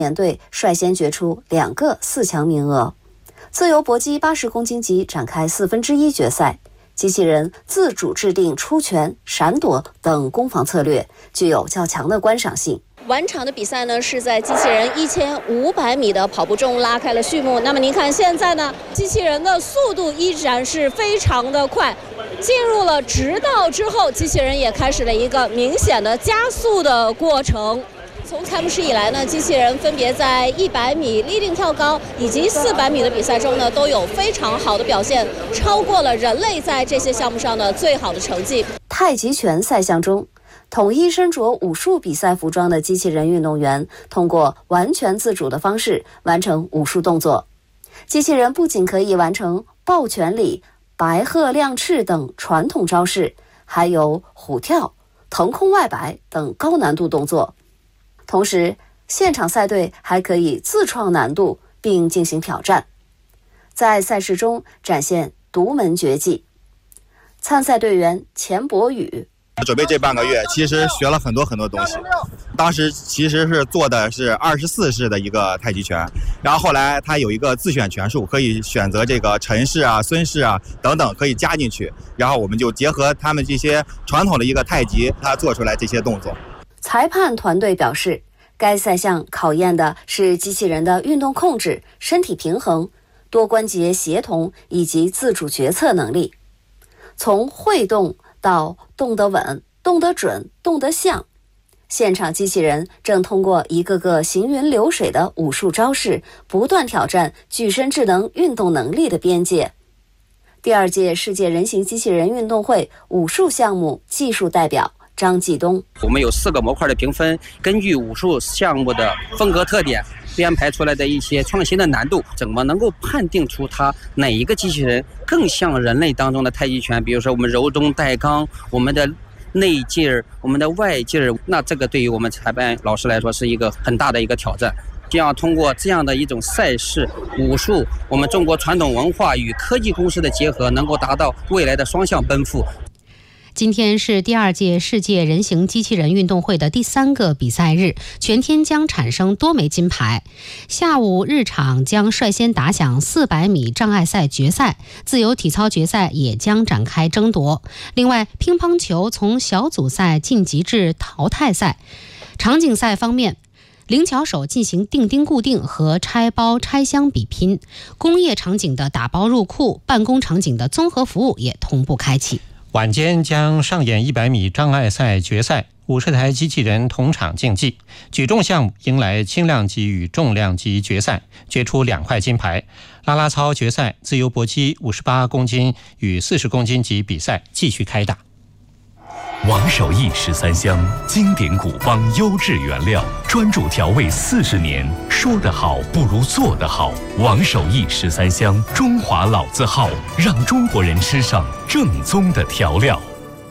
年队率先决出2个4强名额。自由搏击80公斤级展开1/4决赛，机器人自主制定出拳、闪躲等攻防策略，具有较强的观赏性。完场的比赛呢，是在机器人1500米的跑步中拉开了序幕。那么您看现在呢，机器人的速度依然是非常的快。进入了直道之后，机器人也开始了一个明显的加速的过程。从开幕式以来呢，机器人分别在100米立定跳高以及400米的比赛中呢，都有非常好的表现，超过了人类在这些项目上的最好的成绩。太极拳赛项中，统一身着武术比赛服装的机器人运动员通过完全自主的方式完成武术动作。机器人不仅可以完成抱拳礼、白鹤亮翅等传统招式，还有虎跳、腾空外摆等高难度动作。同时，现场赛队还可以自创难度并进行挑战，在赛事中展现独门绝技。参赛队员钱博宇准备这半个月，其实学了很多东西。当时其实是做的是24式的一个太极拳，然后后来他有一个自选拳术，可以选择这个陈氏啊、孙氏啊等等可以加进去，然后我们就结合他们这些传统的一个太极，他做出来这些动作。 裁判团队表示，该赛项考验的是机器人的运动控制、身体平衡、多关节协同以及自主决策能力。从会动到动得稳、动得准、动得像，现场机器人正通过一个个行云流水的武术招式，不断挑战具身智能运动能力的边界。第2届世界人形机器人运动会武术项目技术代表张继东， 我们有4个模块的评分，根据武术项目的风格特点编排出来的一些创新的难度，怎么能够判定出它哪一个机器人更像人类当中的太极拳？比如说我们柔中带刚，我们的内劲儿，我们的外劲儿，那这个对于我们裁判老师来说是一个很大的一个挑战。这样通过这样的一种赛事武术，我们中国传统文化与科技公式的结合，能够达到未来的双向奔赴。 今天是第2届世界人形机器人运动会的第3个比赛日，全天将产生多枚金牌。下午日场将率先打响400米障碍赛决赛，自由体操决赛也将展开争夺。另外，乒乓球从小组赛晋级至淘汰赛。场景赛方面，灵巧手进行钉钉固定和拆包拆箱比拼，工业场景的打包入库，办公场景的综合服务也同步开启。 晚间将上演100米障碍赛决赛，50台机器人同场竞技。举重项目迎来轻量级与重量级决赛，决出2块金牌。啦啦操决赛，自由搏击58公斤与40公斤级比赛继续开打。 王守义13香，经典古方优质原料，专注调味40年。说得好不如做得好。王守义13香，中华老字号，让中国人吃上正宗的调料。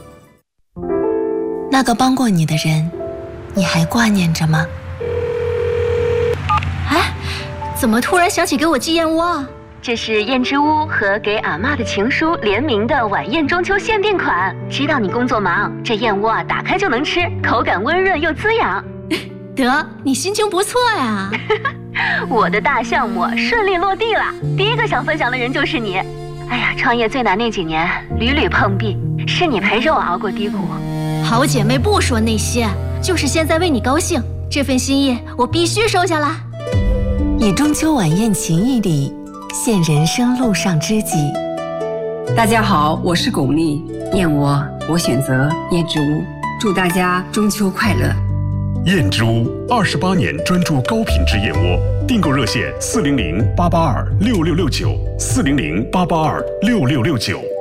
那个帮过你的人，你还挂念着吗？ 哎，怎么突然想起给我寄燕窝啊？ 这是燕之屋和给阿嬷的情书联名的晚宴中秋限定款。知道你工作忙，这燕窝啊打开就能吃，口感温润又滋养。 得，你心情不错呀。 我的大项目顺利落地了，第一个想分享的人就是你。哎呀，创业最难那几年屡屡碰壁，是你陪着我熬过低谷。 好姐妹不说那些，就是现在为你高兴，这份心意我必须收下啦。 以中秋晚宴情谊礼，献人生路上知己。 大家好，我是巩俐，燕窝我选择燕之屋，祝大家中秋快乐。 燕之屋28年专注高品质燕窝，订购热线400-882-6669，400-882-6669。